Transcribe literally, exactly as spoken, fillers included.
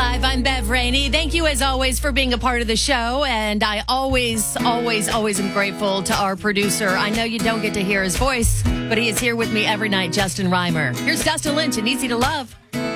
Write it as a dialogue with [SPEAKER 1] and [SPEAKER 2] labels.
[SPEAKER 1] Live. I'm Bev Rainey. Thank you, as always, for being a part of the show. And I always, always, always am grateful to our producer. I know you don't get to hear his voice, but he is here with me every night, Justin Reimer. Here's Dustin Lynch and Easy to Love.